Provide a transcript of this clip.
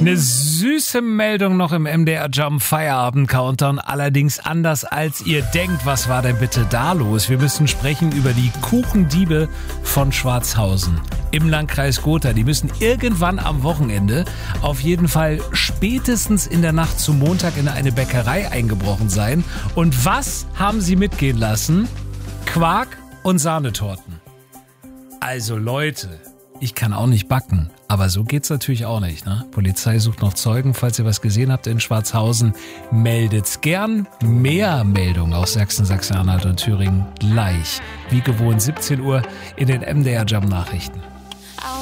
Eine süße Meldung noch im MDR Jump Feierabend Countdown, allerdings anders als ihr denkt. Was war denn bitte da los? Wir müssen sprechen über die Kuchendiebe von Schwarzhausen im Landkreis Gotha. Die müssen irgendwann am Wochenende, auf jeden Fall spätestens in der Nacht zum Montag, in eine Bäckerei eingebrochen sein. Und was haben sie mitgehen lassen? Quark und Sahnetorten. Also Leute, ich kann auch nicht backen, aber so geht's natürlich auch nicht, ne? Polizei sucht noch Zeugen. Falls ihr was gesehen habt in Schwarzhausen, meldet's gern. Mehr Meldungen aus Sachsen, Sachsen-Anhalt und Thüringen gleich. Wie gewohnt 17 Uhr in den MDR Jump Nachrichten.